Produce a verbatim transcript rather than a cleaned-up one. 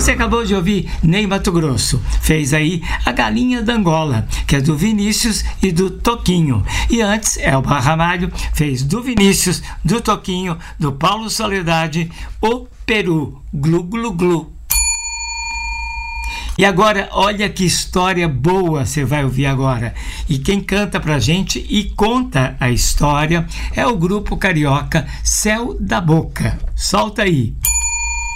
Você acabou de ouvir Ney Matogrosso, fez aí A Galinha da Angola, que é do Vinícius e do Toquinho. E antes, Elba Ramalho fez do Vinícius, do Toquinho, do Paulo Soledade, O Peru, Glu Glu Glu. E agora, olha que história boa você vai ouvir agora. E quem canta pra gente e conta a história é o grupo carioca Céu da Boca. Solta aí.